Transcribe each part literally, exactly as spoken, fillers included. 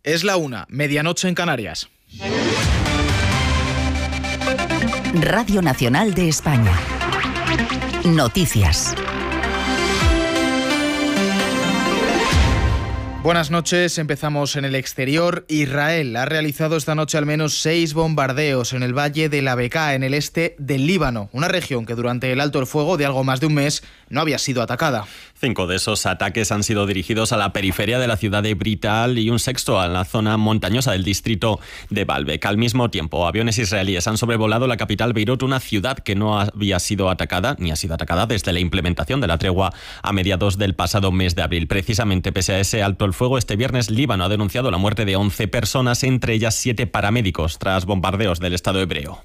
Es la una, medianoche en Canarias. Radio Nacional de España. Noticias. Buenas noches, empezamos en el exterior. Israel ha realizado esta noche al menos seis bombardeos en el valle de la Bekaa, en el este del Líbano, una región que durante el alto el fuego de algo más de un mes no había sido atacada. Cinco de esos ataques han sido dirigidos a la periferia de la ciudad de Brital y un sexto a la zona montañosa del distrito de Baalbek. Al mismo tiempo, aviones israelíes han sobrevolado la capital Beirut, una ciudad que no había sido atacada, ni ha sido atacada desde la implementación de la tregua a mediados del pasado mes de abril. Precisamente pese a ese alto el fuego, este viernes Líbano ha denunciado la muerte de once personas, entre ellas siete paramédicos, tras bombardeos del Estado hebreo.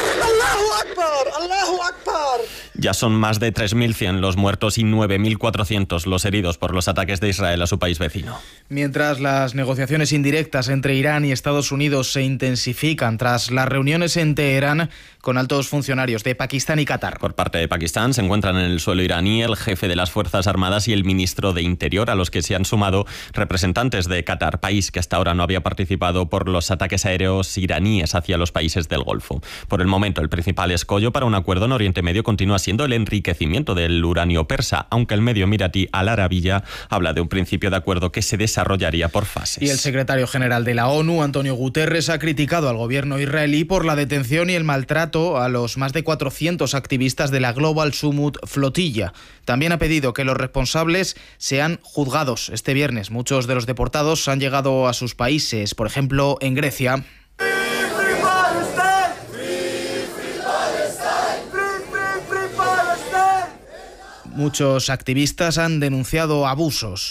Ya son más de tres mil cien los muertos y nueve mil cuatrocientos los heridos por los ataques de Israel a su país vecino. Mientras las negociaciones indirectas entre Irán y Estados Unidos se intensifican tras las reuniones en Teherán con altos funcionarios de Pakistán y Qatar. Por parte de Pakistán se encuentran en el suelo iraní el jefe de las Fuerzas Armadas y el ministro de Interior, a los que se han sumado representantes de Qatar, país que hasta ahora no había participado por los ataques aéreos iraníes hacia los países del Golfo. Por el momento, el principal escollo para un acuerdo en Oriente Medio continúa siendo el enriquecimiento del uranio persa, aunque el medio emiratí Al Arabiya habla de un principio de acuerdo que se desarrollaría por fases. Y el secretario general de la ONU, Antonio Guterres, ha criticado al gobierno israelí por la detención y el maltrato a los más de cuatrocientos activistas de la Global Summit Flotilla. También ha pedido que los responsables sean juzgados. Este viernes muchos de los deportados han llegado a sus países, por ejemplo en Grecia. Muchos activistas han denunciado abusos.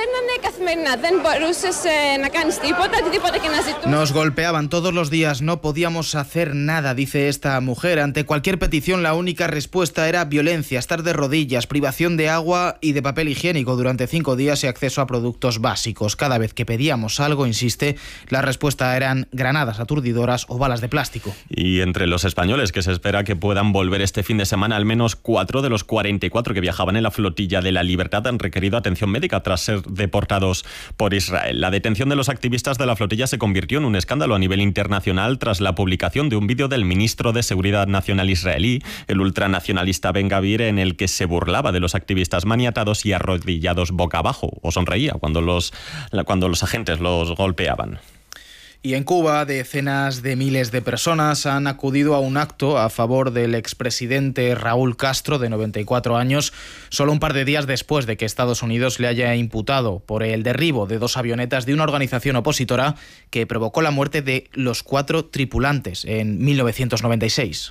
Nos golpeaban todos los días, no podíamos hacer nada, dice esta mujer. Ante cualquier petición, la única respuesta era violencia, estar de rodillas, privación de agua y de papel higiénico durante cinco días y acceso a productos básicos. Cada vez que pedíamos algo, insiste, la respuesta eran granadas aturdidoras o balas de plástico. Y entre los españoles que se espera que puedan volver este fin de semana, al menos cuatro de los cuarenta y cuatro que viajaban en la flotilla de la Libertad han requerido atención médica tras ser deportados por Israel. La detención de los activistas de la flotilla se convirtió en un escándalo a nivel internacional tras la publicación de un vídeo del ministro de Seguridad Nacional israelí, el ultranacionalista Ben Gvir, en el que se burlaba de los activistas maniatados y arrodillados boca abajo, o sonreía cuando los, cuando los agentes los golpeaban. Y en Cuba, decenas de miles de personas han acudido a un acto a favor del expresidente Raúl Castro, de noventa y cuatro años, solo un par de días después de que Estados Unidos le haya imputado por el derribo de dos avionetas de una organización opositora que provocó la muerte de los cuatro tripulantes en mil novecientos noventa y seis.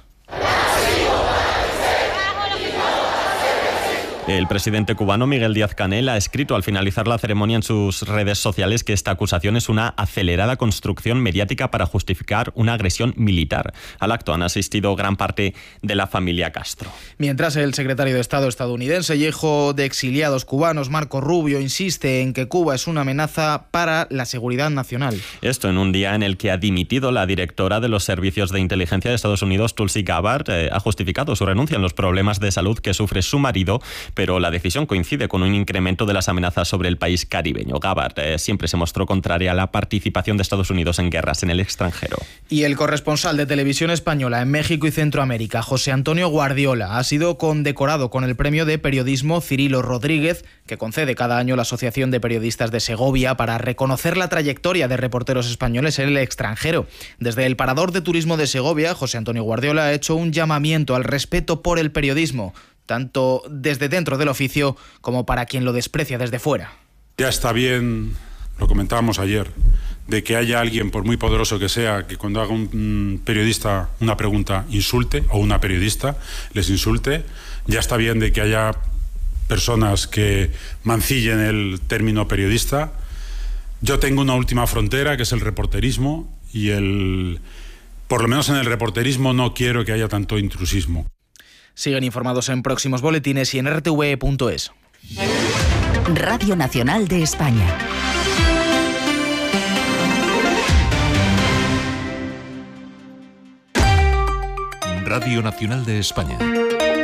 El presidente cubano Miguel Díaz-Canel ha escrito al finalizar la ceremonia en sus redes sociales que esta acusación es una acelerada construcción mediática para justificar una agresión militar. Al acto han asistido gran parte de la familia Castro. Mientras, el secretario de Estado estadounidense y hijo de exiliados cubanos, Marco Rubio, insiste en que Cuba es una amenaza para la seguridad nacional. Esto en un día en el que ha dimitido la directora de los servicios de inteligencia de Estados Unidos, Tulsi Gabbard. Eh, ha justificado su renuncia en los problemas de salud que sufre su marido, pero la decisión coincide con un incremento de las amenazas sobre el país caribeño. Gabbard eh, siempre se mostró contraria a la participación de Estados Unidos en guerras en el extranjero. Y el corresponsal de Televisión Española en México y Centroamérica, José Antonio Guardiola, ha sido condecorado con el premio de periodismo Cirilo Rodríguez, que concede cada año la Asociación de Periodistas de Segovia, para reconocer la trayectoria de reporteros españoles en el extranjero. Desde el Parador de Turismo de Segovia, José Antonio Guardiola ha hecho un llamamiento al respeto por el periodismo, tanto desde dentro del oficio como para quien lo desprecia desde fuera. Ya está bien, lo comentábamos ayer, de que haya alguien, por muy poderoso que sea, que cuando haga un periodista una pregunta insulte, o una periodista les insulte. Ya está bien de que haya personas que mancillen el término periodista. Yo tengo una última frontera, que es el reporterismo, y el, por lo menos en el reporterismo no quiero que haya tanto intrusismo. Siguen informados en próximos boletines y en r t v punto es. Radio Nacional de España. Radio Nacional de España.